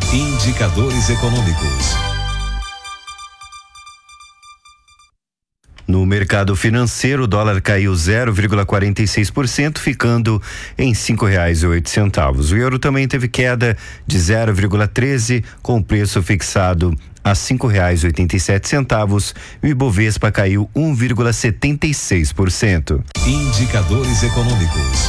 Indicadores econômicos. No mercado financeiro, o dólar caiu 0,46%, ficando em R$ 5,08. O euro também teve queda de 0,13%, com o preço fixado a R$ 5,87. O Ibovespa caiu 1,76%. Indicadores econômicos.